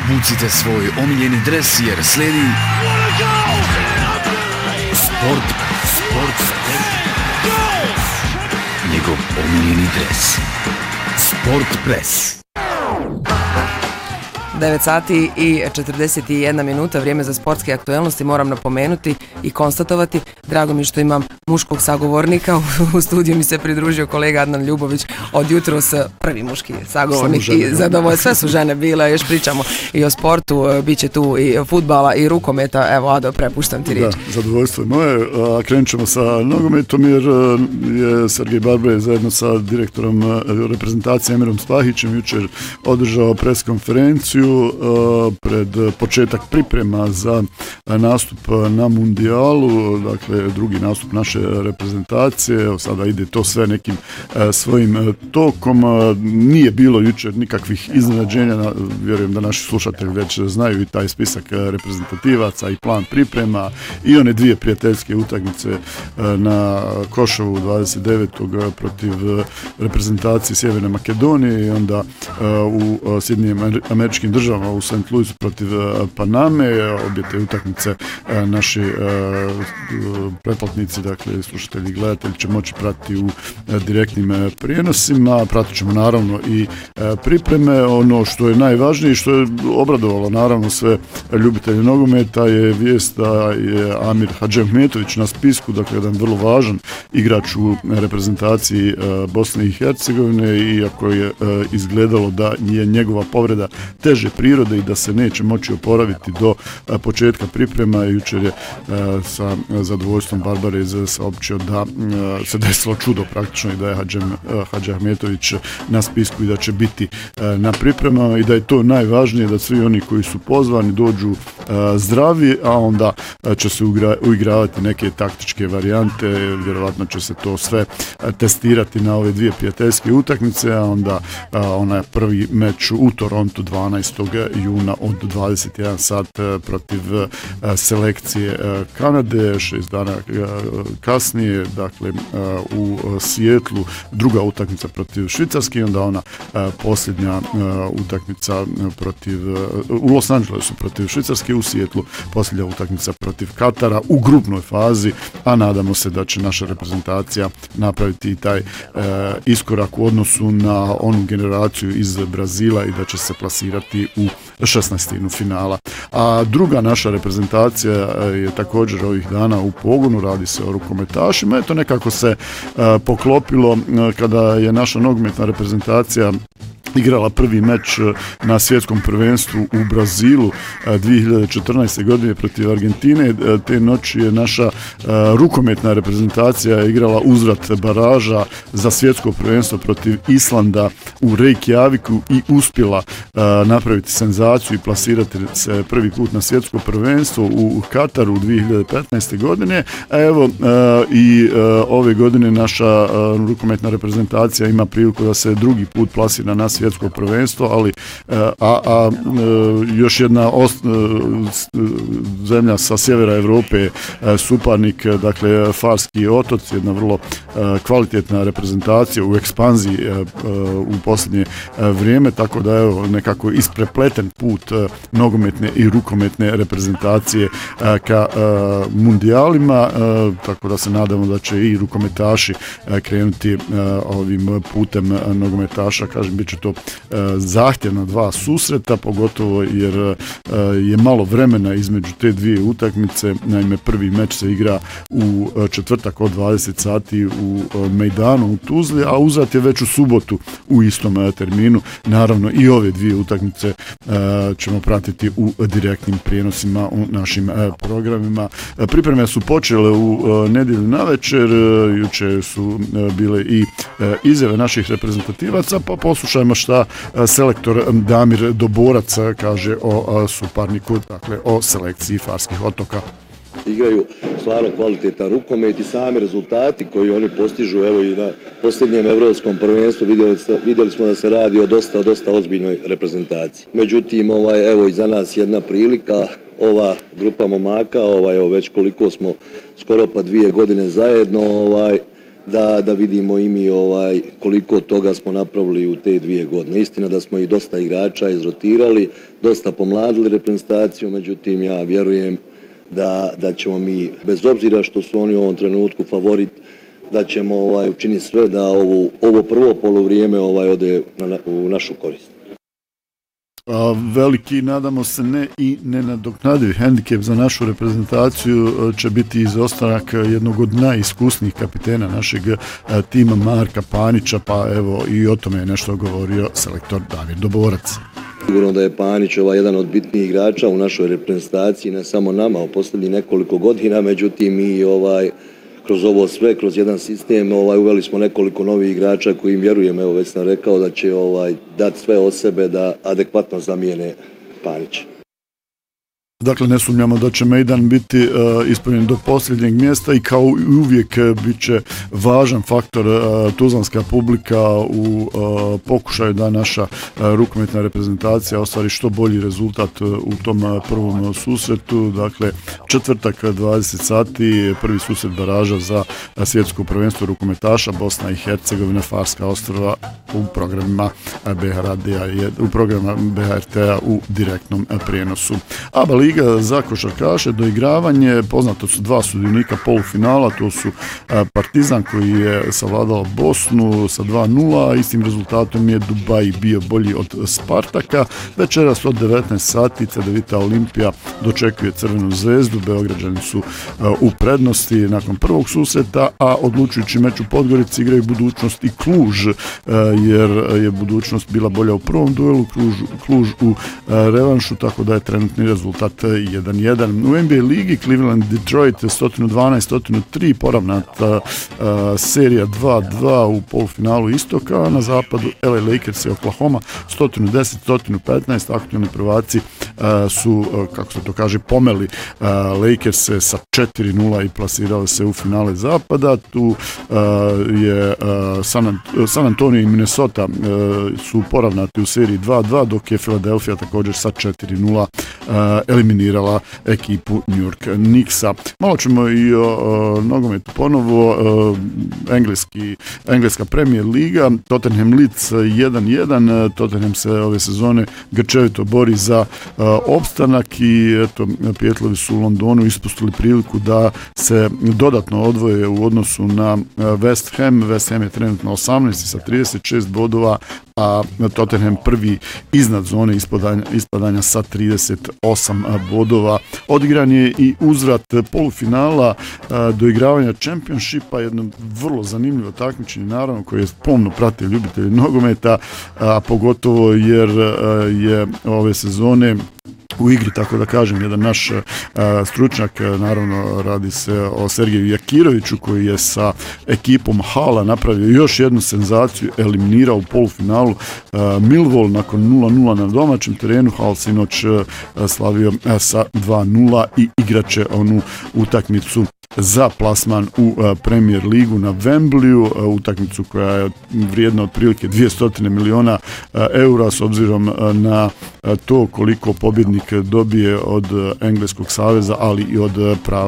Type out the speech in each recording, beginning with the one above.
Obucite svoj omiljeni dres jer slijedi Sport. Njegov omiljeni dres. Sport Press. 9 sati i 41 minuta, vrijeme za sportske aktualnosti. Moram napomenuti i konstatovati, drago mi što imam muškog sagovornika. U studiju mi se pridružio kolega Adnan Ljubović, od jutros prvi muški sagovornik i zadovoljno. Sve su žene bile, još pričamo i o sportu, bit će tu i fudbala i rukometa. Evo, Ado, prepuštam ti riječ. Da, zadovoljstvo je moje. Krenut ćemo sa nogometom jer je Sergej Barbre zajedno sa direktorom reprezentacije Emirom Spahićem jučer održao pres konferenciju pred početak priprema za nastup na mundijalu, dakle drugi nastup naše reprezentacije. Evo sada ide to sve nekim svojim tokom. Nije bilo jučer nikakvih iznenađenja, vjerujem da naši slušatelji već znaju i taj spisak reprezentativaca i plan priprema i one dvije prijateljske utakmice na Košovu 29. protiv reprezentacije Sjeverne Makedonije i onda u Sjedinjenim Američkim Državama u St. Louisu protiv Paname. Obje te utakmice naši pretplatnici, dakle slušatelji i gledatelji će moći pratiti u direktnim prijenosima. Pratit ćemo naravno i pripreme. Ono što je najvažnije i što je obradovalo naravno sve ljubitelje nogometa je vijest da je Amir Hadžiahmetović na spisku, dakle jedan vrlo važan igrač u reprezentaciji Bosne i Hercegovine, iako je izgledalo da je njegova povreda teže prirode i da se neće moći oporaviti do početka priprema. Jučer je sa zadovoljstvom Barbarez saopćio da se desilo čudo praktično i da je Hadžiahmetović na spisku i da će biti na pripremama i da je to najvažnije, da svi oni koji su pozvani dođu zdravi, a onda će se uigravati neke taktičke varijante. Vjerovatno će se to sve testirati na ove dvije prijateljske utakmice, a onda onaj prvi meč u Torontu 12. juna od 21 sat protiv selekcije Kanade, 6 dana kasnije, dakle u Sijetlu druga utakmica protiv Švicarske i onda ona posljednja utakmica u Los Angelesu protiv Švicarske, u Sijetlu posljednja utakmica protiv Katara u grupnoj fazi, a nadamo se da će naša reprezentacija napraviti i taj iskorak u odnosu na onu generaciju iz Brazila i da će se plasirati u 16. finala. A druga naša reprezentacija je također ovih dana u pogonu, radi se o rukometašima. Eto, nekako se poklopilo kada je naša nogometna reprezentacija igrala prvi meč na svjetskom prvenstvu u Brazilu 2014. godine protiv Argentine. Te noći je naša rukometna reprezentacija igrala uzvrat baraža za svjetsko prvenstvo protiv Islanda u Reykjaviku i uspjela napraviti senzaciju i plasirati se prvi put na svjetsko prvenstvo u Kataru 2015. godine. A evo i ove godine naša rukometna reprezentacija ima priliku da se drugi put plasira na svjetsko prvenstvo, ali još jedna zemlja sa sjevera Europe, suparnik, dakle Farski otoci, jedna vrlo kvalitetna reprezentacija u ekspanziji u posljednje vrijeme, tako da evo nekako isprepleten put nogometne i rukometne reprezentacije ka mundijalima, tako da se nadamo da će i rukometaši krenuti ovim putem nogometaša. Kažem, bit će to zahtjevna dva susreta, pogotovo jer je malo vremena između te dvije utakmice. Naime, prvi meč se igra u četvrtak od 20 sati u Mejdanu u Tuzli, a uzvrat je već u subotu u istom terminu. Naravno i ove dvije utakmice ćemo pratiti u direktnim prijenosima u našim programima. Pripreme su počele u nedjelju navečer, jučer su bile i izjave naših reprezentativaca, pa poslušajmo šta selektor Damir Doborac kaže o suparniku, dakle o selekciji Farskih otoka. Igraju stvarno kvalitetan rukomet i sami rezultati koji oni postižu, evo i na posljednjem evropskom prvenstvu vidjeli smo da se radi o dosta ozbiljnoj reprezentaciji. Međutim, evo i za nas jedna prilika, ova grupa momaka, evo već koliko smo skoro pa 2 godine zajedno, da vidimo i mi koliko toga smo napravili u te 2 godine. Istina da smo i dosta igrača izrotirali, dosta pomladili reprezentaciju, međutim ja vjerujem da ćemo mi, bez obzira što su oni u ovom trenutku favorit, da ćemo učiniti sve da ovo prvo poluvrijeme ode u našu korist. Veliki, nadamo se, ne i nenadoknadiv hendikep za našu reprezentaciju će biti izostanak jednog od najiskusnijih kapitena našeg tima, Marka Panića, pa evo i o tome je nešto govorio selektor Damir Doborac. Sigurno da je Panić jedan od bitnijih igrača u našoj reprezentaciji, ne samo nama, u posljednjih nekoliko godina, međutim i kroz ovo sve, kroz jedan sistem, uveli smo nekoliko novih igrača koji im vjerujem, evo već sam rekao da će dati sve od sebe da adekvatno zamijene Panića. Dakle, ne sumnjamo da će Mejdan biti ispunjen do posljednjeg mjesta i kao i uvijek bit će važan faktor tuzlanska publika u pokušaju da naša rukometna reprezentacija ostvari što bolji rezultat u tom prvom susretu. Dakle, četvrtak 20 sati, prvi susret baraža za svjetsko prvenstvo rukometaša, Bosna i Hercegovina, Farska ostrva u programima BHRT-a u direktnom prijenosu. ABA liga za košarkaše, doigravanje, poznato su 2 sudionika polufinala, to su Partizan koji je savladao Bosnu sa 2-0, istim rezultatom je Dubai bio bolji od Spartaka. Večeras od 19 sati Cedevita Olimpija dočekuje Crvenu zvezdu, Beograđani su u prednosti nakon prvog susreta, a odlučujući meč u Podgorici igraju Budućnost i Kluž, jer je Budućnost bila bolja u prvom duelu, Kluž u revanšu, tako da je trenutni rezultat 1-1. U NBA ligi Cleveland Detroit 112-103, poravnata serija 2-2 u polufinalu istoka, a na zapadu LA Lakers i Oklahoma 110-115, aktualni prvaci su, kako se to kaže, pomeli Lakers sa 4-0 i plasirali se u finale zapada. Tu je San Antonio i Minnesota su poravnati u seriji 2-2, dok je Philadelphia također sa 4-0 eliminirala ekipu New York Knicksa. Malo ćemo i o nogometu ponovo. Engleska Premier liga, Tottenham Leeds 1-1. Tottenham se ove sezone grčevito bori za opstanak i eto, Pijetlovi su u Londonu ispustili priliku da se dodatno odvoje u odnosu na West Ham. West Ham je trenutno 18 sa 36 bodova, a Tottenham prvi iznad zone ispadanja sa 38 bodova. Odigran je i uzvrat polufinala doigravanja Championshipa, jedno vrlo zanimljivo takmičenje, naravno, koje pomno prate ljubitelji nogometa, a pogotovo jer je ove sezone u igri, tako da kažem, jedan naš stručnjak, naravno radi se o Sergeju Jakiroviću, koji je sa ekipom Hala napravio još jednu senzaciju, eliminirao u polufinalu Millwall nakon 0-0 na domaćem terenu. Hal se inoć slavio sa 2-0 i igraće onu utakmicu za plasman u Premier ligu na Wembleyu, utakmicu koja je vrijedna otprilike 200 miliona eura, s obzirom na to koliko pobjednik dobije od Engleskog saveza, ali i od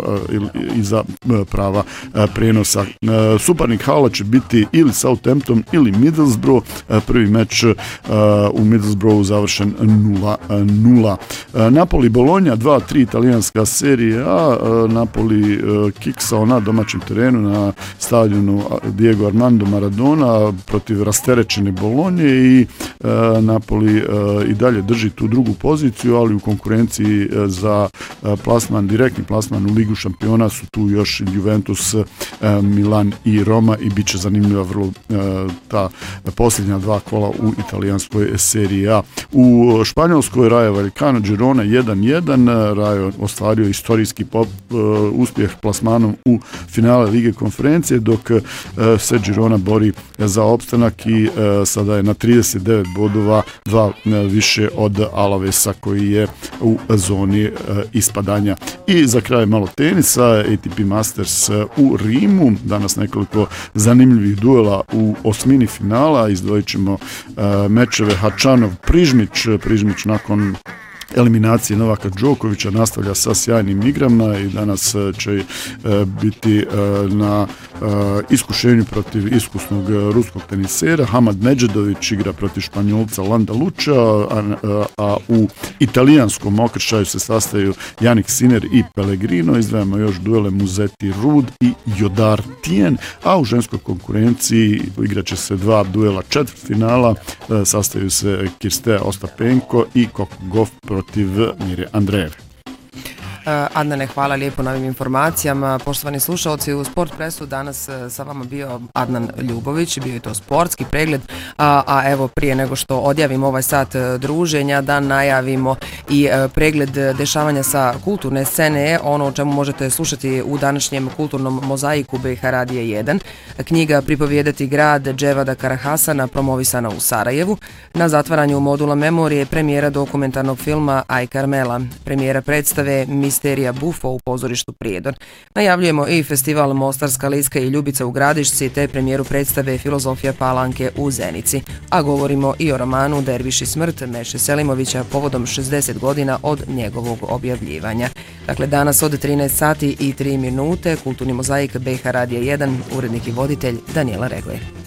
za prava prijenosa. Suparnik Hala će biti ili Southampton ili Middlesbrough. Prvi meč u Middlesbroughu završen 0-0. Napoli Bologna 2-3 italijanska serija. Napoli kiksao na domaćem terenu na stadionu Diego Armando Maradona protiv rasterećene Bolonje i Napoli i dalje drži tu drugu poziciju, ali u konkurenciji za plasman, direktni plasman u Ligu šampiona su tu još Juventus, Milan i Roma i bit će zanimljiva vrlo ta posljednja 2 kola u italijanskoj seriji A. U Španjolskoj Rayo Vallecano Girona 1-1, Rayo ostvario istorijski uspjeh plasmanom u finale Lige konferencije, dok se Girona bori za opstanak i sada je na 39 bodova, 2 više od Alavesa koji je u zoni ispadanja. I za kraj malo tenisa, ATP Masters u Rimu, danas nekoliko zanimljivih duela u osmini finala, izdvojit ćemo mečeve Hačanov-Prižmić nakon eliminacije Novaka Đokovića nastavlja sa sjajnim igrama i danas će biti na iskušenju protiv iskusnog ruskog tenisera. Hamad Medžedović igra protiv Španjolca Landa Luča, a u italijanskom okršaju se sastaju Jannik Sinner i Pellegrino. Izdvajamo još duele Musetti Ruud i Jodar Tien, a u ženskoj konkurenciji igraće se dva duela četvrtfinala, sastaju se Kirstea Ostapenko i Coco Gauff protiv Mire Andreeve. Adnane, hvala lijepo na ovim informacijama. Poštovani slušalci, u Sport Pressu danas sa vama bio Adnan Ljubović, bio je to sportski pregled, a evo prije nego što odjavimo ovaj sat druženja, da najavimo i pregled dešavanja sa kulturne scene, ono o čemu možete slušati u današnjem kulturnom mozaiku BiH Radija 1. Knjiga Pripovijedati grad Dževada Karahasana promovisana u Sarajevu. Na zatvaranju modula Memorije premijera dokumentarnog filma Aj Karmela, premijera predstave Misterija Bufo u pozorištu Prijedor. Najavljujemo i festival Mostarska Liska i Ljubica u Gradišci te premijeru predstave Filozofija Palanke u Zenici. A govorimo i o romanu Derviš i smrt Meše Selimovića povodom 60 godina od njegovog objavljivanja. Dakle, danas od 13 sati i 3 minute, kulturni mozaik BiH Radija 1, urednik i voditelj Danijela Regler.